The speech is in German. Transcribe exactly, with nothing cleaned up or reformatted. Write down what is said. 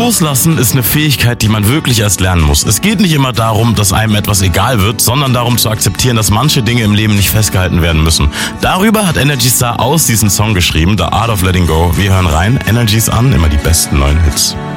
Loslassen ist eine Fähigkeit, die man wirklich erst lernen muss. Es geht nicht immer darum, dass einem etwas egal wird, sondern darum zu akzeptieren, dass manche Dinge im Leben nicht festgehalten werden müssen. Darüber hat Energy Star aus diesem Song geschrieben, The Art of Letting Go. Wir hören rein, Energy's an, immer die besten neuen Hits.